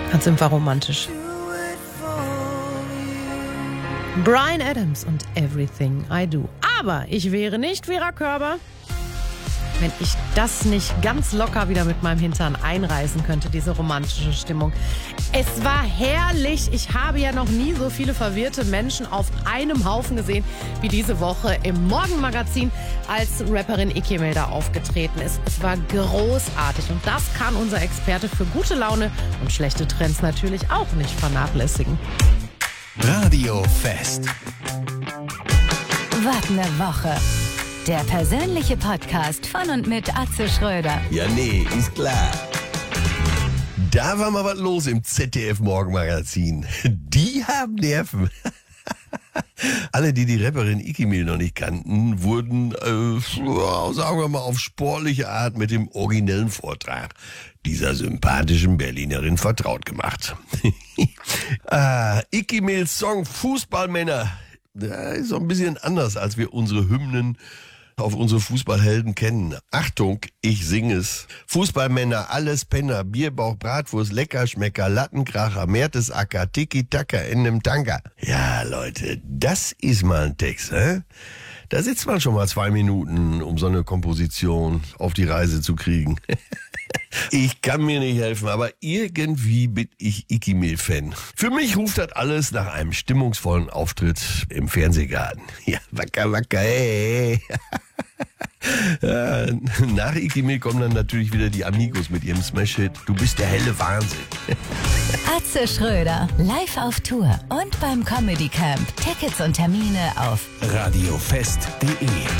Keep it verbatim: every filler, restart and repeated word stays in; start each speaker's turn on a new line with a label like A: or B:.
A: Ganz einfach romantisch. Bryan Adams und Everything I Do. Aber ich wäre nicht Vera Körber, wenn ich das nicht ganz locker wieder mit meinem Hintern einreißen könnte, diese romantische Stimmung. Es war herrlich. Ich habe ja noch nie so viele verwirrte Menschen auf einem Haufen gesehen, wie diese Woche im Morgenmagazin, als Rapperin Iki Milder aufgetreten ist. Es war großartig und das kann unser Experte für gute Laune und schlechte Trends natürlich auch nicht vernachlässigen.
B: Radio Fest.
C: Was ne Woche. Der persönliche Podcast von und mit Atze Schröder.
B: Ja, nee, ist klar. Da war mal was los im Z D F-Morgenmagazin. Die haben Nerven. Alle, die die Rapperin Iki Milder noch nicht kannten, wurden, äh, sagen wir mal, auf sportliche Art mit dem originellen Vortrag dieser sympathischen Berlinerin vertraut gemacht. ah, Iki Milders Song Fußballmänner, der ist so ein bisschen anders, als wir unsere Hymnen auf unsere Fußballhelden kennen. Achtung, ich singe es. Fußballmänner, alles Penner, Bierbauch, Bratwurst, Leckerschmecker, Lattenkracher, Mertesacker, Tiki-Taka in nem Tanker. Ja, Leute, das ist mal ein Text, hä? Da sitzt man schon mal zwei Minuten, um so eine Komposition auf die Reise zu kriegen. Ich kann mir nicht helfen, aber irgendwie bin ich Iki Milder-Fan. Für mich ruft das alles nach einem stimmungsvollen Auftritt im Fernsehgarten. Ja, wacker, wacker, hey. Ja, nach Iki Milder kommen dann natürlich wieder die Amigos mit ihrem Smash-Hit Du bist der helle Wahnsinn.
C: Atze Schröder, live auf Tour und beim Comedy Camp. Tickets und Termine auf
B: radiofest punkt de